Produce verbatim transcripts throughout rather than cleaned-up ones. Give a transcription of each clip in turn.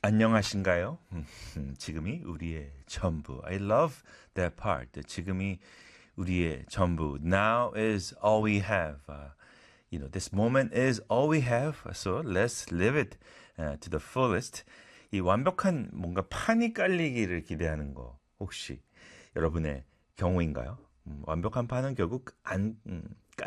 안녕하신가요? 지금이 우리의 전부. I love that part. 지금이 우리의 전부. Now is all we have. Uh, you know, this moment is all we have. So let's live it uh, to the fullest. 이 완벽한 뭔가 판이 깔리기를 기대하는 거 혹시 여러분의 경우인가요? 음, 완벽한 판은 결국 안 음,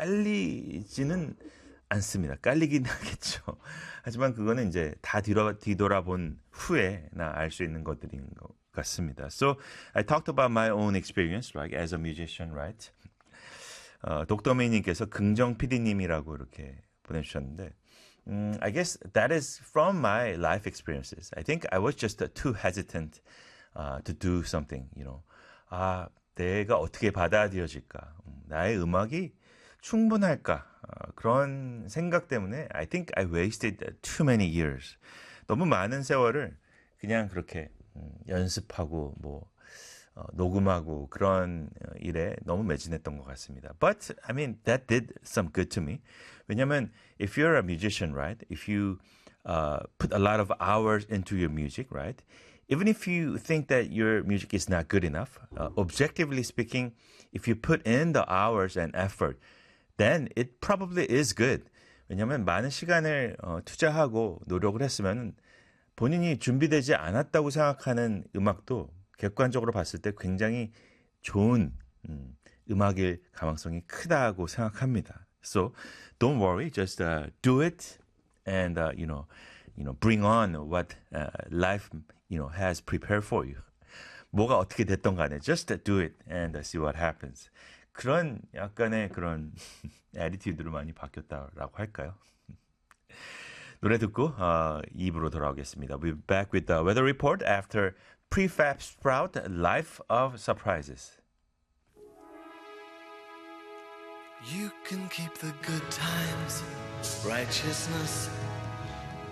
깔리지는 않습니다. 깔리긴 하겠죠. 하지만 그거는 이제 다 뒤돌아, 뒤돌아본 후에나 알 수 있는 것들인 것 같습니다. So I talked about my own experience, right, as a musician, right? 어, 독도메이님께서 긍정 피디님이라고 이렇게 보내주셨는데, um, I guess that is from my life experiences. I think I was just too hesitant uh, to do something, you know. 아, 내가 어떻게 받아들여질까? 나의 음악이 충분할까? 어, 그런 생각 때문에 I think I wasted too many years. 너무 많은 세월을 그냥 그렇게 음, 연습하고 뭐 어, 녹음하고 그런 일에 너무 매진했던 것 같습니다. But I mean that did some good to me. 왜냐면 if you're a musician, right? If you uh, put a lot of hours into your music, right? Even if you think that your music is not good enough, uh, objectively speaking, if you put in the hours and effort, then it probably is good. 왜냐하면 많은 시간을 어, 투자하고 노력을 했으면 본인이 준비되지 않았다고 생각하는 음악도 객관적으로 봤을 때 굉장히 좋은 음, 음악일 가능성이 크다고 생각합니다. So don't worry, just uh, do it and uh, you know, you know, bring on what uh, life you know has prepared for you. 뭐가 어떻게 됐던 간에 just do it and see what happens. 그런 약간의 그런 애티튜드로 많이 바뀌었다라고 할까요? 노래 듣고 어, 이 부로 돌아오겠습니다. We'll be back with the weather report after Prefab Sprout Life of Surprises. You can keep the good times, righteousness